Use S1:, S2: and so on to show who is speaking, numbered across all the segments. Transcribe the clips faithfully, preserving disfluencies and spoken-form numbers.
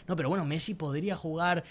S1: no, pero bueno, Messi podría jugar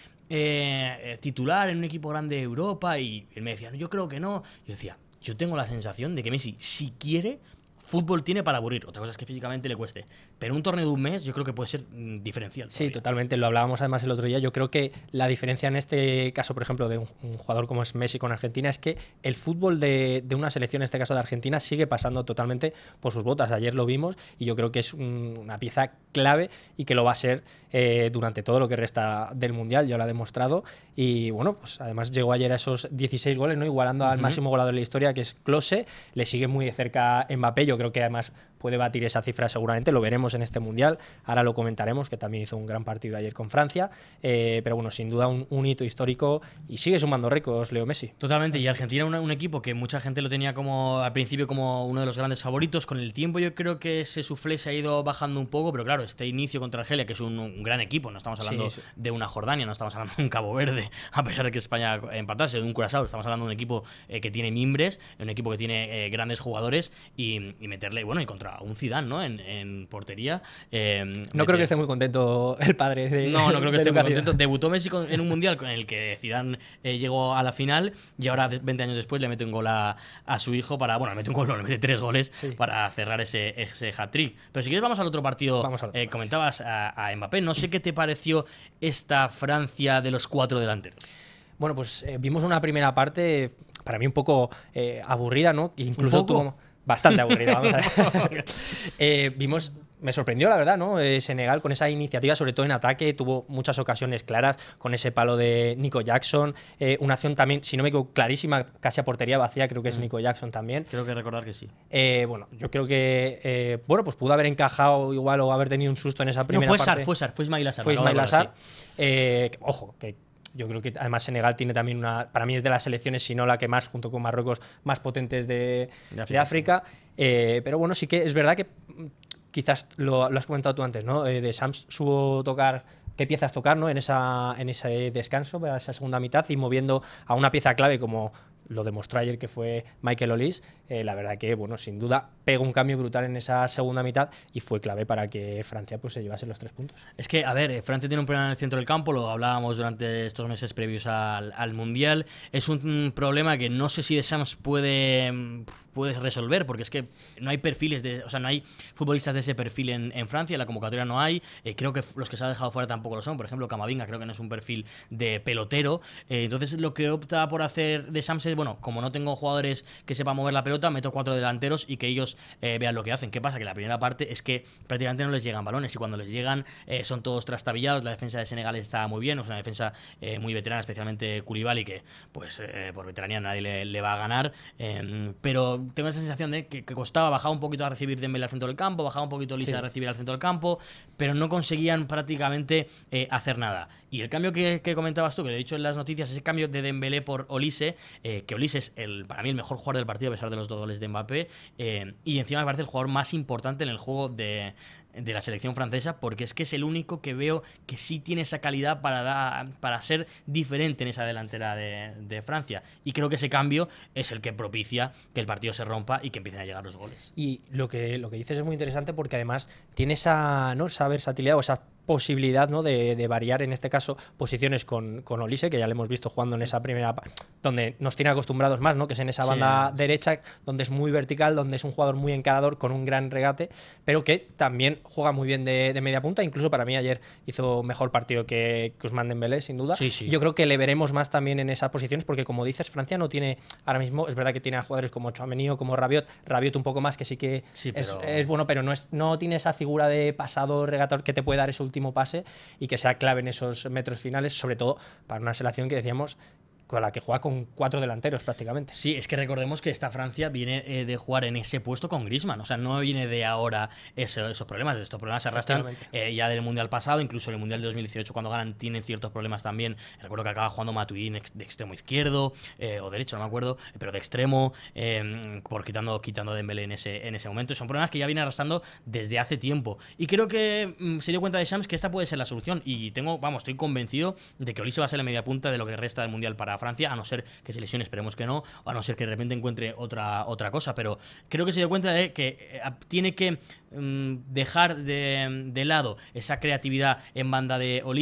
S1: eh, titular en un equipo grande de Europa, y él me decía, no, yo creo que no. Yo decía, yo tengo la sensación de que Messi, si quiere, fútbol tiene para aburrir. Otra cosa es que físicamente le cueste. Pero un torneo de un mes yo creo que puede ser mm, diferencial.
S2: Sí,
S1: todavía.
S2: totalmente. Lo hablábamos además el otro día. Yo creo que la diferencia en este caso, por ejemplo, de un, un jugador como es Messi con Argentina, es que el fútbol de, de una selección, en este caso de Argentina, sigue pasando totalmente por sus botas. Ayer lo vimos y yo creo que es un, una pieza clave y que lo va a ser eh, durante todo lo que resta del Mundial. Ya lo ha demostrado. Y bueno, pues además llegó ayer a esos dieciséis goles, ¿no? Igualando uh-huh. al máximo goleador de la historia, que es Klose. Le sigue muy de cerca Mbappé. Yo creo que además puede batir esa cifra seguramente, lo veremos en este Mundial, ahora lo comentaremos, que también hizo un gran partido ayer con Francia, eh, pero bueno, sin duda un, un hito histórico y sigue sumando récords Leo Messi.
S1: Totalmente, y Argentina un, un equipo que mucha gente lo tenía como al principio como uno de los grandes favoritos. Con el tiempo yo creo que ese suflé se ha ido bajando un poco, pero claro, este inicio contra Argelia, que es un, un gran equipo, no estamos hablando sí, sí. de una Jordania, no estamos hablando de un Cabo Verde, a pesar de que España empatase, de un Curazao, estamos hablando de un equipo eh, que tiene mimbres, un equipo que tiene eh, grandes jugadores, y, y meterle, bueno, y contra un Zidane, ¿no? En, en portería. Eh,
S2: no
S1: meter...
S2: creo que esté muy contento el padre de
S1: No, no creo que
S2: de
S1: esté muy
S2: Educación.
S1: contento. Debutó Messi con, en un Mundial con el que Zidane eh, llegó a la final, y ahora veinte años después le mete un gol a, a su hijo para... Bueno, le mete un gol, no, le mete tres goles sí. para cerrar ese, ese hat-trick. Pero si quieres vamos al otro partido.
S2: Vamos al otro
S1: eh,
S2: partido.
S1: Comentabas a, a Mbappé. No sé qué te pareció esta Francia de los cuatro delanteros.
S2: Bueno, pues eh, vimos una primera parte para mí un poco eh, aburrida, ¿no? Incluso
S1: ¿Un poco?
S2: Como bastante aburrida, vamos a ver. eh, vimos, me sorprendió la verdad, ¿no? Eh, Senegal con esa iniciativa, sobre todo en ataque, tuvo muchas ocasiones claras, con ese palo de Nico Jackson, eh, una acción también, si no me equivoco, clarísima, casi a portería vacía, creo que es mm. Nico Jackson también.
S1: Creo que recordar que sí.
S2: Eh, bueno, yo creo que, eh, bueno, pues pudo haber encajado igual o haber tenido un susto en esa primera
S1: no, fue
S2: parte.
S1: Sar, fue Sar, fue Ismail Assar.
S2: Fue Ismail Assar. Sí. Eh, ojo, que yo creo que además Senegal tiene también una, para mí es de las selecciones, si no la que más, junto con Marruecos, más potentes de, de África. De África. Eh, pero bueno, sí que es verdad que quizás lo, lo has comentado tú antes, ¿no? Eh, de Sams supo tocar qué piezas tocar, ¿no? En, esa, en ese descanso, para esa segunda mitad, y moviendo a una pieza clave como lo demostró ayer, que fue Michael Olise. Eh, la verdad que, bueno, sin duda pegó un cambio brutal en esa segunda mitad y fue clave para que Francia pues se llevase los tres puntos.
S1: Es que, a ver, Francia tiene un problema en el centro del campo, lo hablábamos durante estos meses previos al, al Mundial. Es un, un problema que no sé si Deschamps puede, puede resolver, porque es que no hay perfiles, de, o sea, no hay futbolistas de ese perfil en, en Francia, en la convocatoria no hay. Eh, creo que los que se ha dejado fuera tampoco lo son. Por ejemplo, Camavinga creo que no es un perfil de pelotero. Eh, entonces, lo que opta por hacer Deschamps es, bueno, como no tengo jugadores que sepan mover la pelota, meto cuatro delanteros y que ellos eh, vean lo que hacen. ¿Qué pasa? Que la primera parte es que prácticamente no les llegan balones, y cuando les llegan eh, son todos trastabillados. La defensa de Senegal está muy bien, es una defensa eh, muy veterana, especialmente Koulibaly, que pues eh, por veteranía nadie le, le va a ganar, eh, pero tengo esa sensación de que, que costaba, bajaba un poquito a recibir Dembélé al centro del campo, bajaba un poquito Olise sí. a recibir al centro del campo, pero no conseguían prácticamente eh, hacer nada. Y el cambio que, que comentabas tú, que lo he dicho en las noticias, ese cambio de Dembélé por Olise, eh, que Olise es el, para mí el mejor jugador del partido a pesar de los dos goles de Mbappé, eh, y encima me parece el jugador más importante en el juego de, de la selección francesa, porque es que es el único que veo que sí tiene esa calidad para, da, para ser diferente en esa delantera de, de Francia, y creo que ese cambio es el que propicia que el partido se rompa y que empiecen a llegar los goles.
S2: Y lo que, lo que dices es muy interesante, porque además tiene esa, ¿no? esa versatilidad o esa posibilidad, ¿no? de, de variar, en este caso, posiciones con, con Olise, que ya le hemos visto jugando en esa primera, donde nos tiene acostumbrados más, ¿no? que es en esa banda sí. derecha, donde es muy vertical, donde es un jugador muy encarador, con un gran regate, pero que también juega muy bien de, de media punta. Incluso para mí ayer hizo mejor partido que, que Ousmane Dembélé, sin duda.
S1: Sí, sí.
S2: Yo creo que le veremos más también en esas posiciones, porque como dices, Francia no tiene, ahora mismo, es verdad que tiene a jugadores como Tchouaméni o como Rabiot, Rabiot un poco más, que sí que
S1: sí,
S2: es,
S1: pero...
S2: es bueno, pero no, es, no tiene esa figura de pasado regatador que te puede dar ese último pase y que sea clave en esos metros finales, sobre todo para una selección que decíamos con la que juega con cuatro delanteros prácticamente.
S1: Sí, es que recordemos que esta Francia viene eh, de jugar en ese puesto con Griezmann, o sea, no viene de ahora eso, esos problemas, estos problemas se arrastran eh, ya del Mundial pasado, incluso el Mundial de dos mil dieciocho cuando ganan tienen ciertos problemas también. Recuerdo que acaba jugando Matuidi de extremo izquierdo eh, o derecho, no me acuerdo, pero de extremo, eh, por quitando, quitando a Dembélé en ese, en ese momento. Son problemas que ya viene arrastrando desde hace tiempo, y creo que mm, se dio cuenta de Shams que esta puede ser la solución, y tengo, vamos, estoy convencido de que Olise va a ser la media punta de lo que resta del Mundial para Francia, a no ser que se lesione, esperemos que no, o a no ser que de repente encuentre otra, otra cosa, pero creo que se dio cuenta de que eh, tiene que mm, dejar de, de lado esa creatividad en banda de Olise